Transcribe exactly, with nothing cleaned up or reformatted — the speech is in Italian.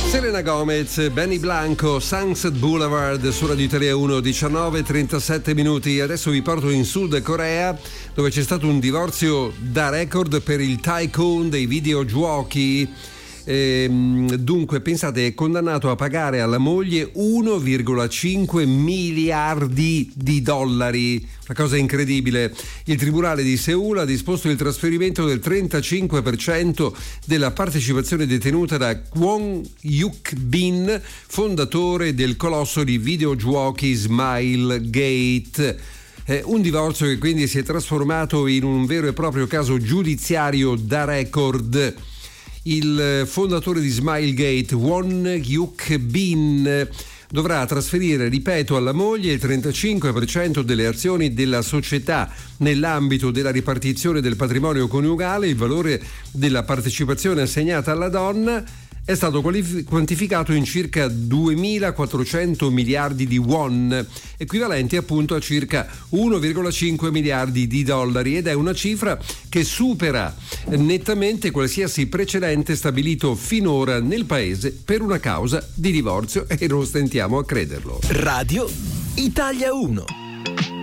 Selena Gomez, Benny Blanco, Sunset Boulevard su Radio Italia uno, diciannove e trentasette minuti. Adesso vi porto in Sud Corea, dove c'è stato un divorzio da record per il tycoon dei videogiochi. Ehm, dunque, pensate, è condannato a pagare alla moglie uno virgola cinque miliardi di dollari, una cosa incredibile. Il tribunale di Seul ha disposto il trasferimento del trentacinque per cento della partecipazione detenuta da Kwon Hyuk-bin, fondatore del colosso di videogiochi Smilegate. Eh, un divorzio che quindi si è trasformato in un vero e proprio caso giudiziario da record. Il fondatore di Smilegate, Won Hyuk-bin, dovrà trasferire, ripeto, alla moglie il trentacinque per cento delle azioni della società nell'ambito della ripartizione del patrimonio coniugale. Il valore della partecipazione assegnata alla donna è stato qualif- quantificato in circa duemilaquattrocento miliardi di won, equivalenti appunto a circa uno virgola cinque miliardi di dollari, ed è una cifra che supera nettamente qualsiasi precedente stabilito finora nel paese per una causa di divorzio, e non stentiamo a crederlo. Radio Italia uno.